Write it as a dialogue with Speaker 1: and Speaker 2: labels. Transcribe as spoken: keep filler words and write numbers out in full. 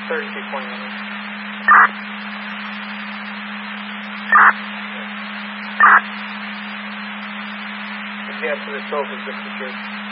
Speaker 1: thirty-two twenty. The gas for the soap is just secure.